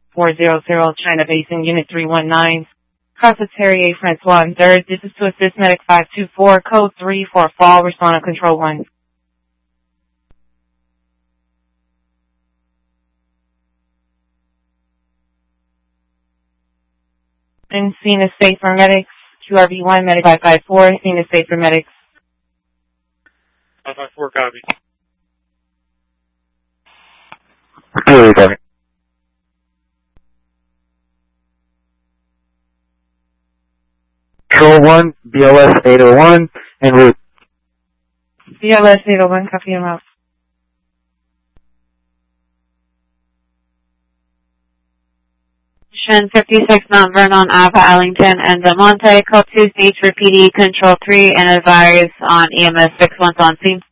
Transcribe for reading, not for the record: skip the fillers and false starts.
400 China Basin, Unit 319. Secretary Francois III. This is to assist Medic 524, Code 3 for a fall. Respond on Control 1. And scene is safe for medics. QRV1, Medic 554. Scene is safe for medics. 554, copy. Copy. Control 1, BLS 801, en route. BLS 801, copy him out. Mission 56 Mount Vernon Ave, Allington, and Del Monte. Call 2 Stage for PD Control 3 and advise on EMS 6 once on scene.